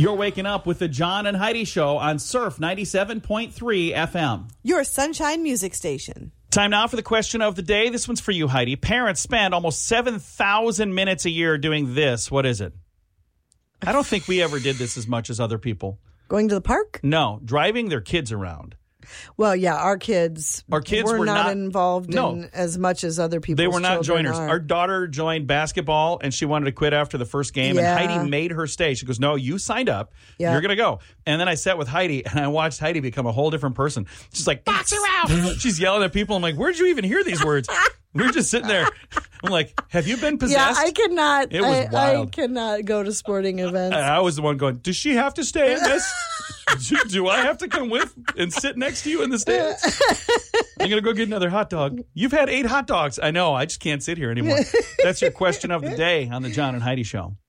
You're waking up with the John and Heidi Show on Surf 97.3 FM. Your sunshine music station. Time now for the question of the day. This one's for you, Heidi. Parents spend almost 7,000 minutes a year doing this. What is it? I don't think we ever did this as much as other people. Going to the park? No, driving their kids around. Well, yeah, our kids were not involved in as much as other people. They were not joiners. Are. Our daughter joined basketball, and she wanted to quit after the first game, and Heidi made her stay. She goes, no, you signed up. Yeah. You're going to go. And then I sat with Heidi, and I watched Heidi become a whole different person. She's like, box her out. She's yelling at people. I'm like, where'd you even hear these words? We're just sitting there. I'm like, have you been possessed? Yeah, I cannot. It was wild. I cannot go to sporting events. I was the one going, does she have to stay in this? Do I have to come with and sit next to you in the stands? I'm going to go get another hot dog. You've had 8 hot dogs. I know. I just can't sit here anymore. That's your question of the day on the John and Heidi Show.